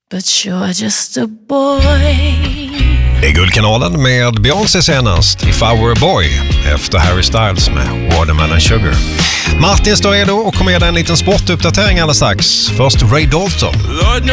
But you're just a boy. Det är Guldkanalen med Beyoncé senast, If I Were a Boy, efter Harry Styles med Watermelon Sugar. Martin står redo och kommer med en liten sportuppdatering alldeles strax. Först Ray Dalton.